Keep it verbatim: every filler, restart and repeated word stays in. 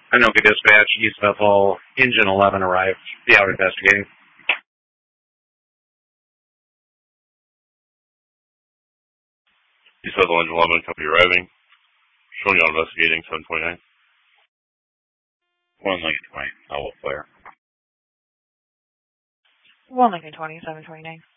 Anoka Dispatch, East Bethel, Engine eleven arrived. Be out investigating. East Bethel, Engine eleven, company arriving. Showing you on investigating, seven twenty-nine. one Lincoln twenty, I'll flare. one Lincoln twenty, seven twenty-nine.